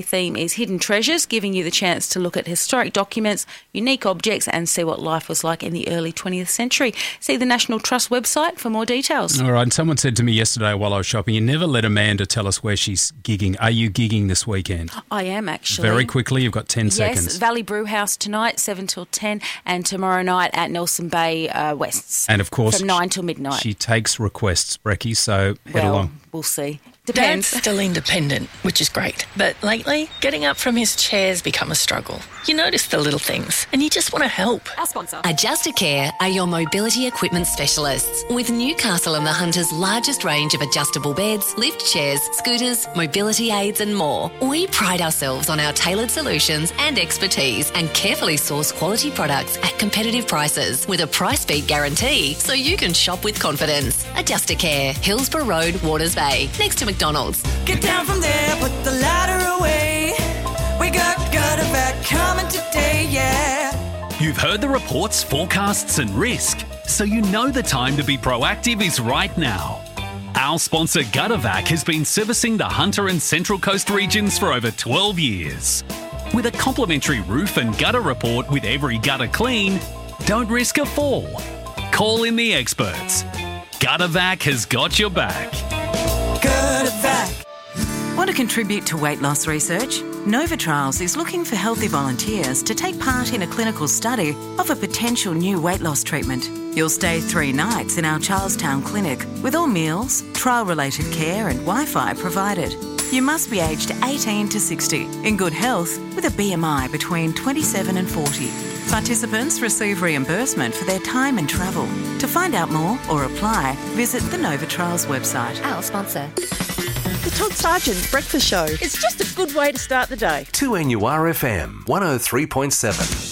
theme is Hidden Treasures, giving you the chance to look at historic documents, unique objects and see what life was like in the early 20th century. See the National Trust website for more details. All right, and someone said to me yesterday while I was shopping, you never let Amanda tell us where she's gigging. Are you gigging this weekend? I am, actually. Very quickly, you've got 10 seconds. Yes, Valley Brewhouse tonight, 7 till 10, and tomorrow night at Nelson Bay Wests. And of course, from 9 till midnight. She takes requests, Brecky, so head along. We'll see. Depends. Dad's still independent, which is great. But lately, getting up from his chair's become a struggle. You notice the little things, and you just want to help. Our sponsor. Adjustacare are your mobility equipment specialists. With Newcastle and the Hunter's largest range of adjustable beds, lift chairs, scooters, mobility aids and more. We pride ourselves on our tailored solutions and expertise and carefully source quality products at competitive prices with a price beat guarantee so you can shop with confidence. Adjustacare, Hillsborough Road, Waters Bay, next to McDonald's. Get down from there, put the ladder away. We got Gutterback coming today, yeah. You've heard the reports, forecasts and risk, so you know the time to be proactive is right now. Our sponsor Guttervac has been servicing the Hunter and Central Coast regions for over 12 years. With a complimentary roof and gutter report with every gutter clean, don't risk a fall. Call in the experts. Guttervac has got your back. Guttervac. Want to contribute to weight loss research? Nova Trials is looking for healthy volunteers to take part in a clinical study of a potential new weight loss treatment. You'll stay 3 nights in our Charlestown clinic with all meals, trial-related care and Wi-Fi provided. You must be aged 18 to 60, in good health, with a BMI between 27 and 40. Participants receive reimbursement for their time and travel. To find out more or apply, visit the Nova Trials website. Our sponsor. The Todd Sargent Breakfast Show. It's just a good way to start the day. 2NURFM 103.7.